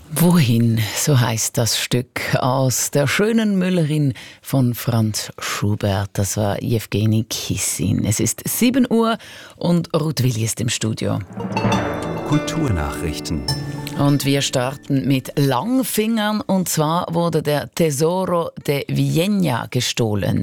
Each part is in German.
Wohin, so heißt das Stück aus der schönen Müllerin von Franz Schubert. Das war Jewgeni Kissin. Es ist 7 Uhr und Ruth Willi ist im Studio. Kulturnachrichten. Und wir starten mit Langfingern, und zwar wurde der Tesoro de Villena gestohlen.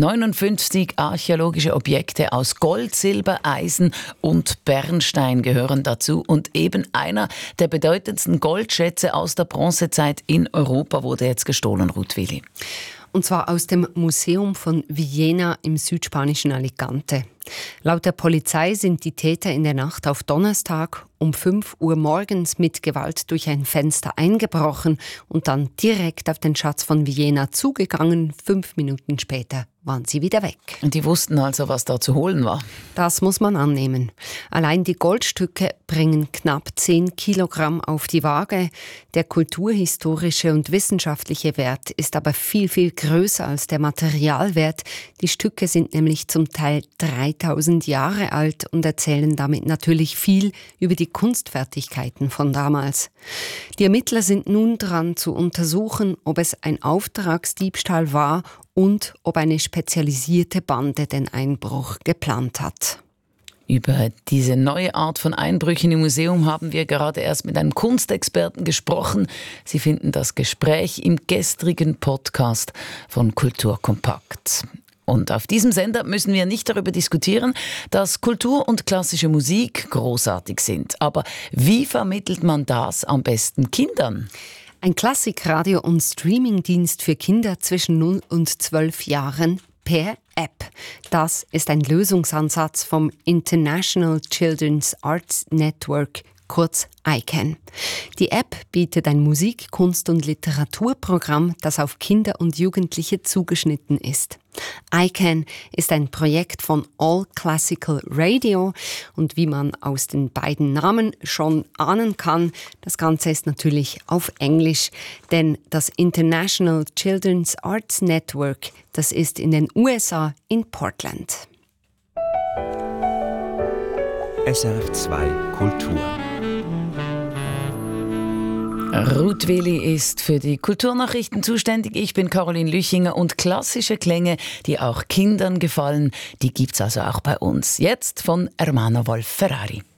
59 archäologische Objekte aus Gold, Silber, Eisen und Bernstein gehören dazu, und eben einer der bedeutendsten Goldschätze aus der Bronzezeit in Europa wurde jetzt gestohlen, Ruth Willi. Und zwar aus dem Museum von Villena im südspanischen Alicante. Laut der Polizei sind die Täter in der Nacht auf Donnerstag um 5 Uhr morgens mit Gewalt durch ein Fenster eingebrochen und dann direkt auf den Schatz von Villena zugegangen. 5 Minuten später waren sie wieder weg. Und die wussten also, was da zu holen war? Das muss man annehmen. Allein die Goldstücke bringen knapp 10 Kilogramm auf die Waage. Der kulturhistorische und wissenschaftliche Wert ist aber viel, viel größer als der Materialwert. Die Stücke sind nämlich zum Teil 3000 Jahre alt und erzählen damit natürlich viel über die Kunstfertigkeiten von damals. Die Ermittler sind nun dran zu untersuchen, ob es ein Auftragsdiebstahl war und ob eine spezialisierte Bande den Einbruch geplant hat. Über diese neue Art von Einbrüchen im Museum haben wir gerade erst mit einem Kunstexperten gesprochen. Sie finden das Gespräch im gestrigen Podcast von Kulturkompakt. Und auf diesem Sender müssen wir nicht darüber diskutieren, dass Kultur und klassische Musik großartig sind. Aber wie vermittelt man das am besten Kindern? Ein Klassikradio- und Streamingdienst für Kinder zwischen 0 und 12 Jahren per App. Das ist ein Lösungsansatz vom International Children's Arts Network, kurz ICANN. Die App bietet ein Musik-, Kunst- und Literaturprogramm, das auf Kinder und Jugendliche zugeschnitten ist. ICANN ist ein Projekt von All Classical Radio, und wie man aus den beiden Namen schon ahnen kann, das Ganze ist natürlich auf Englisch, denn das International Children's Arts Network, das ist in den USA in Portland. SRF 2 Kultur. Ruth Willi ist für die Kulturnachrichten zuständig. Ich bin Caroline Lüchinger, und klassische Klänge, die auch Kindern gefallen, die gibt's also auch bei uns. Jetzt von Ermanno Wolf-Ferrari.